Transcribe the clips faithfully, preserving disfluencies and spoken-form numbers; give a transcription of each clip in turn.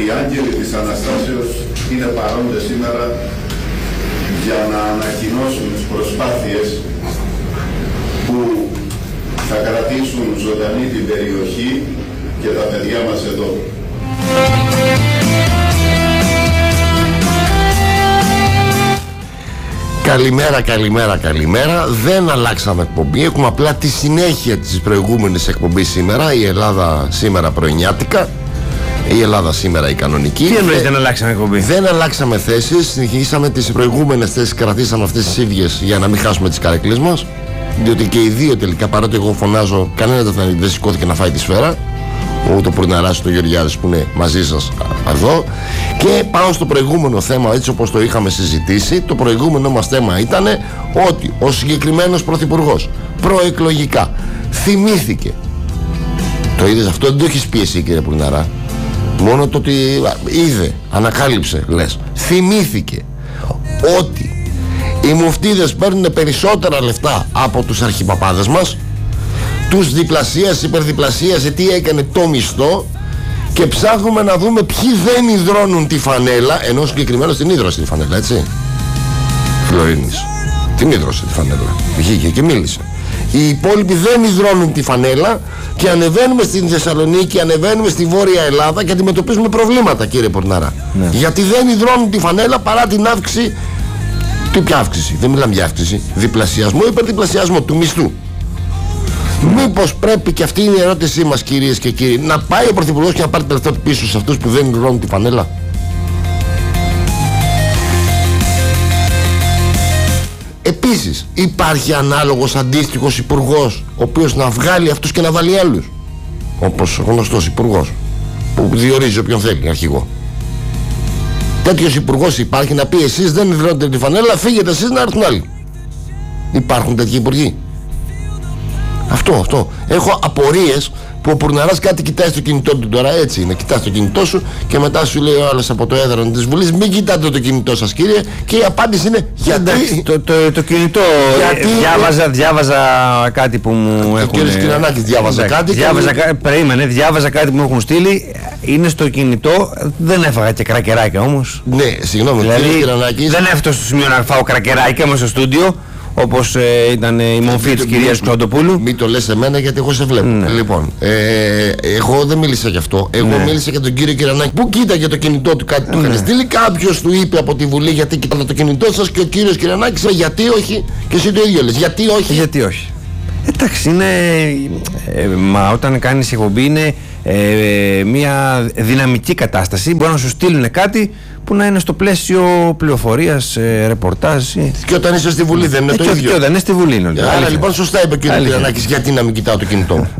Οι άγγελοι της Αναστάσεως είναι παρόντες σήμερα για να ανακοινώσουν τις προσπάθειες που θα κρατήσουν ζωντανή την περιοχή και τα παιδιά μας εδώ. Καλημέρα, καλημέρα, καλημέρα. Δεν αλλάξαμε εκπομπή. Έχουμε απλά τη συνέχεια της προηγούμενης εκπομπής σήμερα. Η Ελλάδα σήμερα πρωινιάτικα. Η Ελλάδα σήμερα η κανονική. Τι εννοείς δεν αλλάξαμε εκπομπή? Δεν αλλάξαμε θέσεις. Συνεχίσαμε τις προηγούμενες θέσεις. Κρατήσαμε αυτές τις ίδιες για να μην χάσουμε τις καρέκλες μας. Διότι και οι δύο τελικά, παρότι εγώ φωνάζω, κανένα δεν σηκώθηκε να φάει τη σφαίρα. Ούτε ο Πουρναράς, το Γεωργιάδης που είναι μαζί σας εδώ. Και πάω στο προηγούμενο θέμα, έτσι όπως το είχαμε συζητήσει. Το προηγούμενο μας θέμα ήταν ότι ο συγκεκριμένος πρωθυπουργός προεκλογικά θυμήθηκε. Το είδες αυτό? Δεν το έχεις πει εσύ, κύριε Πουρναρά. Μόνο το ότι είδε, ανακάλυψε, λες. Θυμήθηκε ότι οι μουφτίδες παίρνουν περισσότερα λεφτά από τους αρχιπαπάδες μας, τους διπλασίασε, υπερδιπλασίασε, τι έκανε το μισθό, και ψάχνουμε να δούμε ποιοι δεν υδρώνουν τη φανέλα, ενώ συγκεκριμένως την ίδρωσε τη φανέλα, έτσι. Φλωρίνης την ίδρωσε τη φανέλα, βγήκε και μίλησε. Οι υπόλοιποι δεν υδρώνουν τη φανέλα και ανεβαίνουμε στην Θεσσαλονίκη, ανεβαίνουμε στη Βόρεια Ελλάδα και αντιμετωπίζουμε προβλήματα, κύριε Πορνάρα. Ναι. Γιατί δεν υδρώνουν τη φανέλα παρά την αύξηση. Τι ποια αύξηση? Δεν μιλάμε για αύξηση. Διπλασιασμό, υπερδιπλασιασμό του μισθού. Μήπως πρέπει, και αυτή είναι η ερώτησή μας, κυρίες και κύριοι, να πάει ο Πρωθυπουργός και να πάρει τα λεφτά του πίσω σε αυτούς που δεν υδρώνουν τη φανέλα? Επίσης, υπάρχει ανάλογος αντίστοιχος υπουργός, ο οποίος να βγάλει αυτούς και να βάλει άλλους, όπως ο γνωστός υπουργός που διορίζει όποιον θέλει αρχηγό. Τέτοιος υπουργός υπάρχει να πει εσείς δεν υδρώνετε τη φανέλα, φύγετε εσείς να έρθουν άλλοι? Υπάρχουν τέτοιοι υπουργοί? Αυτό, αυτό. Έχω απορίες που ο Πουρναράς κάτι κοιτάει στο κινητό του τώρα, έτσι είναι. Κοιτάς το κινητό σου και μετά σου λέει ο άλλος από το έδρανο της Βουλής, μην κοιτάτε το κινητό σας, κύριε. Και η απάντηση είναι γιατί. Εντάξει, το, το, το κινητό. Γιατί διάβαζα, διάβαζα κάτι που μου έχουν στείλει. Ο κύριος Κυρανάκης διάβαζα εντάξει, κάτι. Διάβαζα, και... Περίμενε, διάβαζα κάτι που μου έχουν στείλει. Είναι στο κινητό. Δεν έφαγα και κρακεράκια όμως. Ναι, συγγνώμη, δηλαδή, κύριε Κυρανάκης. Δεν έφτασε στο σημείο να φάω κρακεράκια μέσα στο στούντιο, όπως ε, ήταν η μορφή της κυρίας Κωνσταντοπούλου. Μην το λες εμένα γιατί εγώ σε βλέπω. Ναι. Λοιπόν, ε, εγώ δεν μίλησα γι' αυτό. Εγώ ναι. μίλησα για τον κύριο Κυρανάκη που κοίταγε το κινητό του, κάτι ναι. του είχαν στείλει. Κάποιος του είπε από τη Βουλή γιατί κοιτάτε το κινητό σας, και ο κύριος Κυρανάκης είπε γιατί όχι, και εσύ το ίδιο λες. Γιατί όχι. Γιατί όχι. Εντάξει, είναι. Ε, μα όταν κάνεις εκπομπή είναι ε, μια δυναμική κατάσταση. Μπορεί να σου στείλουν κάτι που να είναι στο πλαίσιο πληροφορίας, ε, ρεπορτάζ. Και όταν είσαι στη Βουλή δεν είναι ε, το και, ίδιο. Και όταν είναι στη Βουλή είναι. Άρα Άλλη λοιπόν σωστά είπε ο κύριος Κυρανάκης, γιατί να μην κοιτάω το κινητό μου.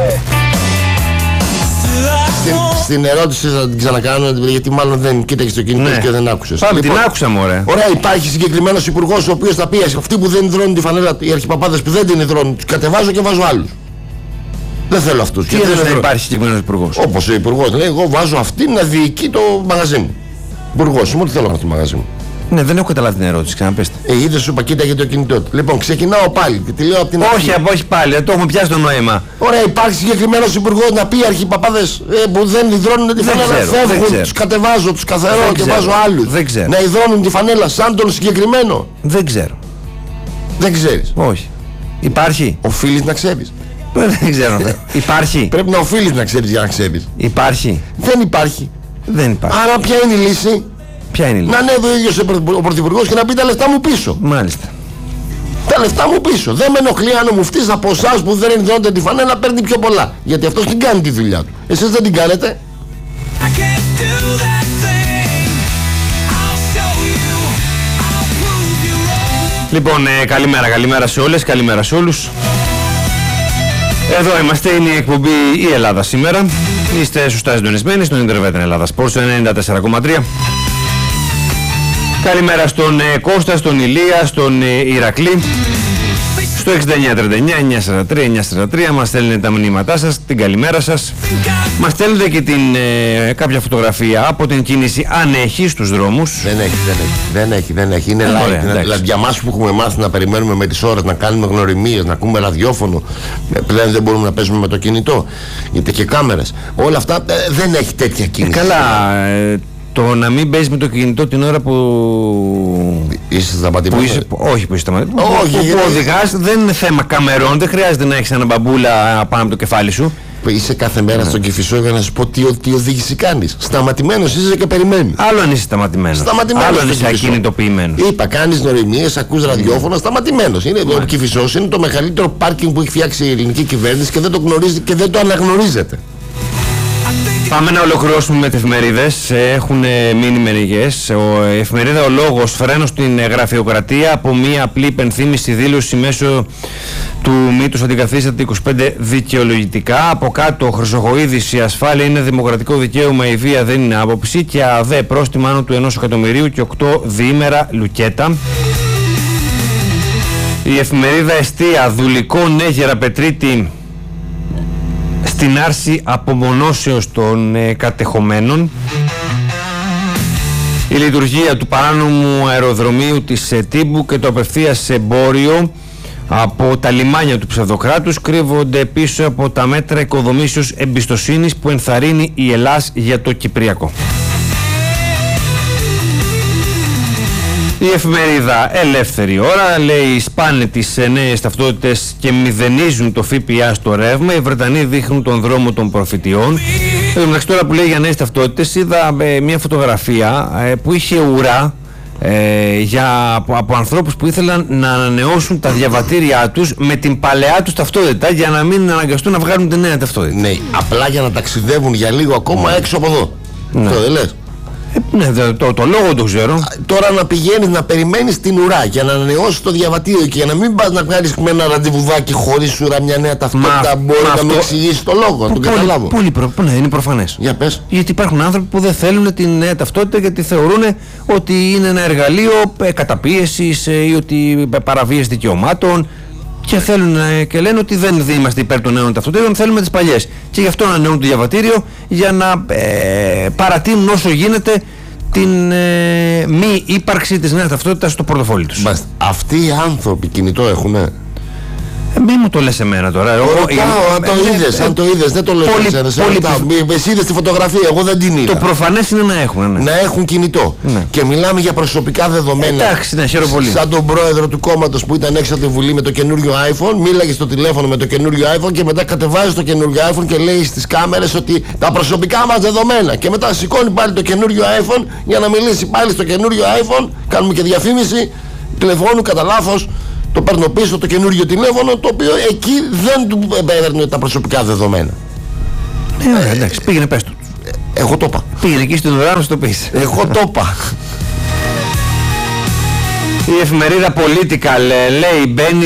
στην, στην ερώτηση θα την ξανακάνω, γιατί μάλλον δεν κοίταγες το κινητό ναι. και δεν άκουσες. Πάμε, λοιπόν, την άκουσα μωρέ. Ωραία, υπάρχει συγκεκριμένος υπουργός ο οποίος θα πει αυτοί που δεν υδρώνουν τη φανέλα, οι αρχιπαπάδες που δεν την υδρώνουν, τους κατεβάζω και βάζω άλλους. Δεν θέλω αυτούς. Τι δεν θα υπάρχει συγκεκριμένος υπουργός? Όπως ο υπουργός λέει, εγώ βάζω αυτήν να διοικεί το μαγαζί μου. Υπουργός, μου τι θέλω να το μαγαζί μου. Ναι, δεν έχω καταλάβει την ερώτηση, ξαναπέστε. Ε, είδες σου πακίτα για το κινητό του. Λοιπόν, ξεκινάω πάλι και τη λέω από την αρχή. Όχι, όχι πάλι, το έχουμε πιάσει το νόημα. Ωραία, υπάρχει συγκεκριμένος υπουργός να πει αρχιπαπάδες ε, που δεν υδρώνουν τη φανέλα, φεύγουν, τους κατεβάζω, τους καθαρώ και ξέρω. Βάζω άλλους. Δεν ξέρω. Να υδρώνουν τη φανέλα σαν τον συγκεκριμένο? Δεν ξέρω. Δεν ξέρεις? Όχι. Υπάρχει? Οφείλεις να ξέρεις. Δεν ξέρω. Υπάρχει? Πρέπει να οφείλεις να ξέρεις για να ξέρεις. Υπάρχει? Δεν υπάρχει. Δεν υπάρχει. Άρα ποια είναι η λύση? Ποια είναι η λύση? Να ανέβει ο ίδιος ο Πρωθυπουργός και να πει τα λεφτά μου πίσω. Μάλιστα. Τα λεφτά μου πίσω. Δεν με ενοχλεί αν ο μουφτής από εσάς που δεν ενδώνεται τη φανέλα παίρνει πιο πολλά. Γιατί αυτός την κάνει τη δουλειά του. Εσείς δεν την κάνετε. Λοιπόν, ε, καλημέρα, καλημέρα σε όλες, καλημέρα σε όλους. Εδώ είμαστε, είναι η εκπομπή η Ελλάδα σήμερα. Είστε σωστά συντονισμένοι στον Ιντερνετ Ελλάδα Sports ενενήντα τέσσερα κόμμα τρία. Καλημέρα στον ε, Κώστα, στον Ηλία, στον ε, Ηρακλή. Στο εξήντα εννιά τριάντα εννιά εννιακόσια σαράντα τρία εννιακόσια σαράντα τρία μας στέλνετε τα μηνύματά σας, την καλημέρα σας. Μας στέλνετε και την, ε, κάποια φωτογραφία από την κίνηση, αν έχει, στους δρόμους. Δεν έχει, δεν έχει, δεν έχει, δεν έχει. Είναι live. Ωραία, Δηλαδή για μας που έχουμε μάθει να περιμένουμε με τις ώρες, να κάνουμε γνωριμίες, να ακούμε ραδιόφωνο, πλέον δεν μπορούμε να παίζουμε με το κινητό, γιατί και κάμερες. Όλα αυτά ε, δεν έχει τέτοια κίνηση. Ε, καλά, ε, το να μην παίζει με το κινητό την ώρα που. Είσαι σταματημένος. Που είσαι, όχι που είσαι σταματημένος. Όχι, που, γιατί... που οδηγάς δεν είναι θέμα καμερών, δεν χρειάζεται να έχεις ένα μπαμπούλα πάνω από το κεφάλι σου. Είσαι κάθε μέρα ναι. στον Κηφισό για να σου πω τι, τι οδήγηση κάνεις. Σταματημένος είσαι και περιμένεις. Άλλο αν είσαι σταματημένος. Άλλο αν είσαι ακινητοποιημένος. Είπα, κάνεις νοημίες, ακούς ραδιόφωνα, σταματημένος. Είναι, ο Κηφισός είναι το μεγαλύτερο πάρκινγκ που έχει φτιάξει η ελληνική κυβέρνηση και δεν το γνωρίζει και δεν το αναγνωρίζετε. Πάμε να ολοκληρώσουμε με τις εφημερίδες. Έχουν μείνει μερικές. Η εφημερίδα Ο Λόγος, φρένος στην γραφειοκρατία, από μία απλή υπενθύμηση δήλωση μέσω του μύτους αντικαθίσταται είκοσι πέντε δικαιολογητικά. Από κάτω, Χρυσοχοΐδης, η ασφάλεια είναι δημοκρατικό δικαίωμα, η βία δεν είναι άποψη. Και ΑΔΕ, πρόστιμα άνω του ενός εκατομμυρίου και οκτώ διήμερα λουκέτα. Η εφημερίδα Εστία, δουλικό Νέγερα Πετρίτη στην άρση απομονώσεως των ε, κατεχομένων. Η λειτουργία του παράνομου αεροδρομίου της ε, Τύμπου και το απευθείας εμπόριο από τα λιμάνια του ψευδοκράτους κρύβονται πίσω από τα μέτρα οικοδομήσεως εμπιστοσύνης που ενθαρρύνει η Ελλάς για το Κυπριακό. Η εφημερίδα Ελεύθερη Ώρα λέει: σπάνε τις νέες ταυτότητες και μηδενίζουν το ΦΠΑ στο ρεύμα. Οι Βρετανοί δείχνουν τον δρόμο των προφητιών. Εντάξει, τώρα που λέει για νέες ταυτότητες, είδα ε, μια φωτογραφία ε, που είχε ουρά ε, για, από, από ανθρώπους που ήθελαν να ανανεώσουν τα διαβατήριά τους με την παλαιά τους ταυτότητα για να μην αναγκαστούν να βγάλουν τη νέα ταυτότητα. Ναι, απλά για να ταξιδεύουν για λίγο ακόμα έξω από εδώ. Ναι. Αυτό δεν λες? Ε, ναι, το, το, το λόγο το ξέρω. Τώρα να πηγαίνεις να περιμένεις την ουρά για να ανανεώσεις το διαβατήριο και για να μην πας να βγάλεις με ένα ραντεβουδάκι χωρίς ουρά μια νέα ταυτότητα, μα, μπορεί μα να μην εξηγήσει το λόγο, να τον καταλάβω. Πολύ προ, ναι, είναι προφανές. Για πες. Γιατί υπάρχουν άνθρωποι που δεν θέλουν την νέα ταυτότητα γιατί θεωρούν ότι είναι ένα εργαλείο ε, καταπίεσης ε, ή ότι ε, παραβίαση δικαιωμάτων. Και θέλουν και λένε ότι δεν είμαστε υπέρ των νέων ταυτοτήτων, θέλουμε τις παλιές. Και γι' αυτό ανανεώνουν το διαβατήριο για να ε, παρατείνουν όσο γίνεται την ε, μη ύπαρξη της νέας ταυτότητας στο πορτοφόλι τους. Μπας, αυτοί οι άνθρωποι κινητό έχουνε? Ε, μη μου το λες εμένα τώρα. Εγώ, ρωτάω, αν το είδες, αν το είδες, δεν το λέω εσένα. Εσύ είδες τη φωτογραφία, εγώ δεν την είδα. Το προφανές είναι να έχουν. Ναι. Να έχουν κινητό. Ναι. Και μιλάμε για προσωπικά δεδομένα. Εντάξει, ναι, χαίρομαι πολύ. Σαν τον πρόεδρο του κόμματος που ήταν έξω από τη Βουλή με το καινούριο iPhone, μίλαγε στο τηλέφωνο με το καινούριο iPhone και μετά κατεβάζει το καινούριο iPhone και λέει στις κάμερες ότι τα προσωπικά μας δεδομένα. Και μετά σηκώνει πάλι το καινούριο iPhone για να μιλήσει πάλι στο καινούριο iPhone. Κάνουμε και διαφήμιση τηλεφώνου κατά λάθος. Το παίρνω πίσω το καινούργιο τηλέφωνο, το οποίο εκεί δεν του παίρνει τα προσωπικά δεδομένα. Ναι, ωραία, εντάξει, πήγαινε πες του. Εγώ το είπα. Πήγαινε εκεί στην ουρά να σου το πεις. Εγώ το είπα. Η εφημερίδα Political λέει: μπαίνει